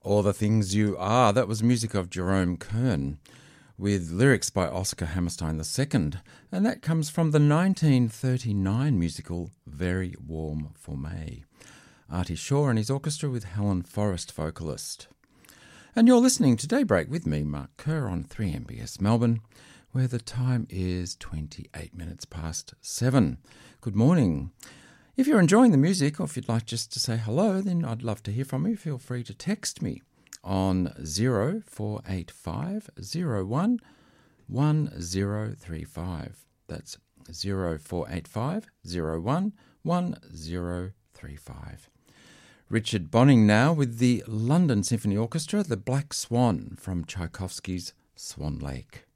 All the Things You Are. That was music of Jerome Kern with lyrics by Oscar Hammerstein II, and that comes from the 1939 musical Very Warm for May. Artie Shaw and his orchestra with Helen Forrest vocalist. And you're listening to Daybreak with me, Mark Kerr, on 3MBS Melbourne, where the time is 28 minutes past 7. Good morning. If you're enjoying the music, or if you'd like just to say hello, then I'd love to hear from you. Feel free to text me on 0485 01 1035. That's 0485 01 1035. Richard Bonning now with the London Symphony Orchestra, the Black Swan from Tchaikovsky's Swan Lake.